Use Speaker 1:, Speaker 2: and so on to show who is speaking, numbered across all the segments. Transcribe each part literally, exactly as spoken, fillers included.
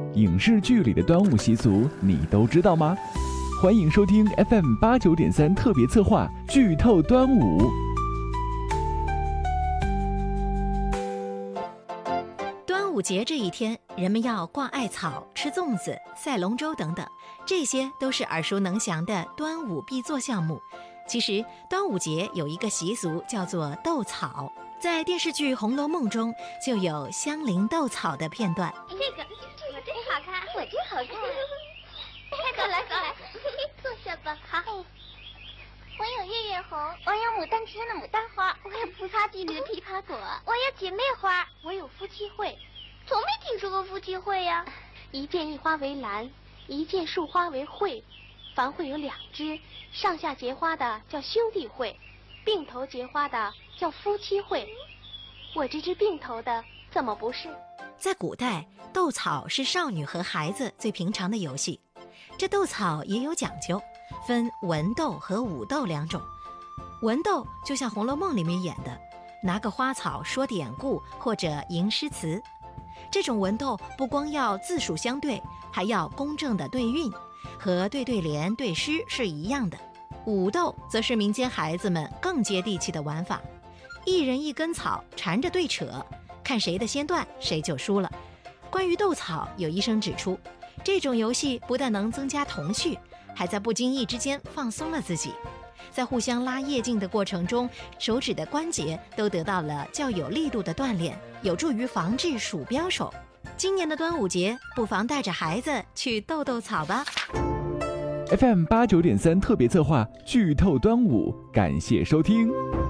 Speaker 1: 影视剧里的端午习俗你都知道吗？欢迎收听 F M 八九点三特别策划剧透端午。
Speaker 2: 端午节这一天，人们要挂艾草、吃粽子、赛龙舟等等，这些都是耳熟能详的端午必做项目。其实，端午节有一个习俗叫做斗草，在电视剧《红楼梦》中就有香菱斗草的片段。
Speaker 3: 这个我真好看，我真好看。走来走来，坐下吧。好。我有月月红，我有牡丹之乡的牡丹花，我有菩萨地里的枇杷果，我有姐妹花，我有夫妻会。从没听说过夫妻会呀。一片一花为兰，一片树花为会。凡会有两枝，上下结花的叫兄弟会，并头结花的叫夫妻会。我这只并头的怎么不是？
Speaker 2: 在古代，斗草是少女和孩子最平常的游戏。这斗草也有讲究，分文斗和武斗两种。文斗就像《红楼梦》里面演的，拿个花草说典故或者吟诗词。这种文斗不光要字数相对，还要公正的对韵，和对对联、对诗是一样的。武斗则是民间孩子们更接地气的玩法，一人一根草缠着对扯，看谁的先断，谁就输了。关于斗草，有医生指出，这种游戏不但能增加童趣，还在不经意之间放松了自己。在互相拉夜劲的过程中，手指的关节都得到了较有力度的锻炼，有助于防治鼠标手。今年的端午节，不妨带着孩子去斗斗草吧。
Speaker 1: F M 八九点三特别策划剧透端午，感谢收听。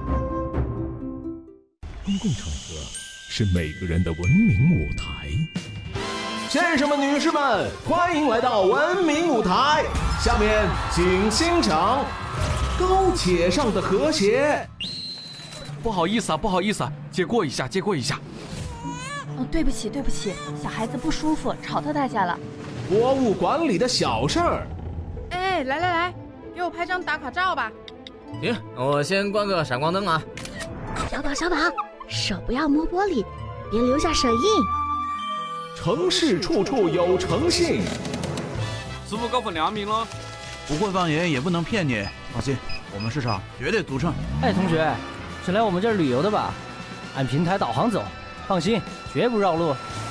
Speaker 4: 公共场合是每个人的文明舞台。
Speaker 5: 先生们、女士们，欢迎来到文明舞台。下面请欣赏高且上的和谐。
Speaker 6: 不好意思啊，不好意思啊，借过一下，借过一下。
Speaker 7: 哦，对不起，对不起，小孩子不舒服，吵到大家了。
Speaker 5: 博物馆里的小事儿。
Speaker 8: 哎，来来来，给我拍张打卡照吧。
Speaker 9: 行，我先关个闪光灯啊。
Speaker 3: 小宝，小宝，手不要摸玻璃，别留下手印。
Speaker 5: 城市处处有诚信。
Speaker 6: 师傅高分良民了，
Speaker 10: 不会放盐也不能骗你。放心，我们市场绝对独创。
Speaker 11: 哎，同学，是来我们这儿旅游的吧？按平台导航走，放心，绝不绕路。